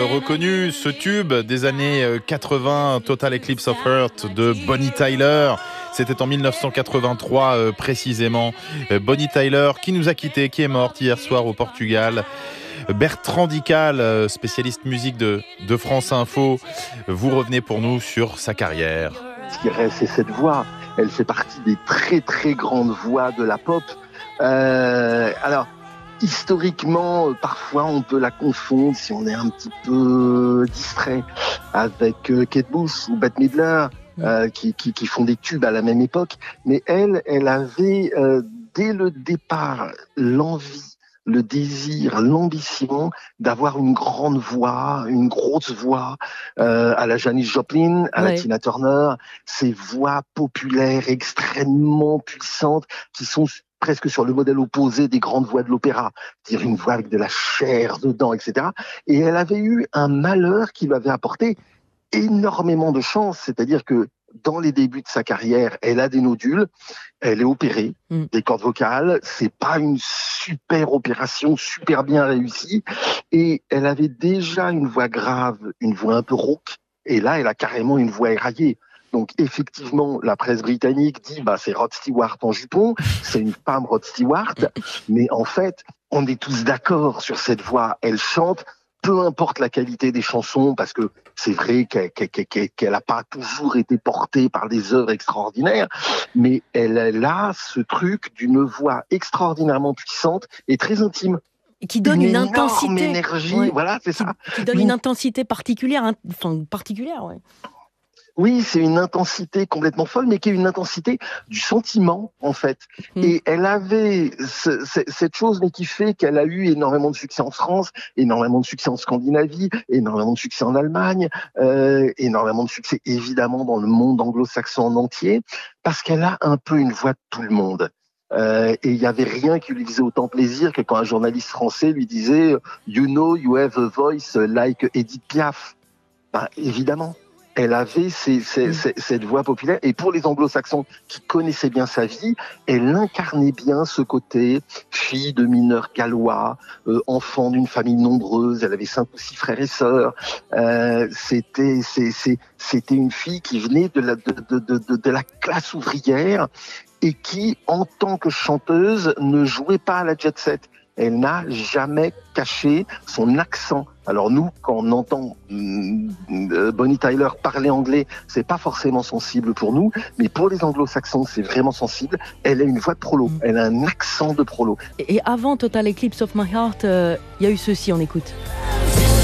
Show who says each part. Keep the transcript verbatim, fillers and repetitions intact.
Speaker 1: Reconnu ce tube des années quatre-vingts, Total Eclipse of Heart de Bonnie Tyler. C'était en mille neuf cent quatre-vingt-trois euh, précisément. Bonnie Tyler qui nous a quittés, qui est morte hier soir au Portugal. Bertrand Dical, spécialiste musique de, de France Info, vous revenez pour nous sur sa carrière.
Speaker 2: Ce qui reste, c'est cette voix. Elle fait partie des très très grandes voix de la pop. Euh, alors, historiquement, parfois on peut la confondre, si on est un petit peu distrait, avec euh, Kate Bush ou Bette Midler, euh, qui, qui, qui font des tubes à la même époque. Mais elle, elle avait euh, dès le départ l'envie, le désir, l'ambition d'avoir une grande voix, une grosse voix, euh, à la Janis Joplin, à ouais. la Tina Turner, ces voix populaires extrêmement puissantes qui sont presque sur le modèle opposé des grandes voix de l'opéra, c'est-à-dire une voix avec de la chair dedans, et cetera. Et elle avait eu un malheur qui lui avait apporté énormément de chance, c'est-à-dire que dans les débuts de sa carrière, elle a des nodules, elle est opérée, mm. des cordes vocales, c'est pas une super opération, super bien réussie, et elle avait déjà une voix grave, une voix un peu rauque, et là, elle a carrément une voix éraillée. Donc effectivement, la presse britannique dit bah c'est Rod Stewart en jupon, c'est une femme Rod Stewart, mais en fait, on est tous d'accord sur cette voix. Elle chante, peu importe la qualité des chansons, parce que c'est vrai qu'elle qu'elle, qu'elle a pas toujours été portée par des œuvres extraordinaires, mais elle, elle a ce truc d'une voix extraordinairement puissante et très intime.
Speaker 3: Qui donne une, une intensité,
Speaker 2: énergie, ouais. voilà, c'est
Speaker 3: qui,
Speaker 2: ça.
Speaker 3: Qui donne une, une intensité particulière, hein, enfin particulière, ouais.
Speaker 2: Oui, c'est une intensité complètement folle, mais qui est une intensité du sentiment, en fait. Mmh. Et elle avait ce, ce, cette chose, mais qui fait qu'elle a eu énormément de succès en France, énormément de succès en Scandinavie, énormément de succès en Allemagne, euh, énormément de succès, évidemment, dans le monde anglo-saxon en entier, parce qu'elle a un peu une voix de tout le monde. Euh, et il n'y avait rien qui lui faisait autant plaisir que quand un journaliste français lui disait « You know, you have a voice like Edith Piaf ». Ben, évidemment. Elle avait ces, ces, mmh. ces, cette voix populaire. Et pour les anglo-saxons qui connaissaient bien sa vie, elle incarnait bien ce côté fille de mineurs gallois, euh, enfant d'une famille nombreuse. Elle avait cinq ou six frères et sœurs. Euh, c'était, c'est, c'est, c'était une fille qui venait de la, de, de, de, de, de la classe ouvrière et qui, en tant que chanteuse, ne jouait pas à la jet set. Elle n'a jamais caché son accent. Alors nous, quand on entend euh, Bonnie Tyler parler anglais, c'est pas forcément sensible pour nous, mais pour les anglo-saxons, c'est vraiment sensible. Elle a une voix de prolo, mmh. elle a un accent de prolo.
Speaker 3: Et avant Total Eclipse of My Heart, il euh, y a eu ceci, on écoute.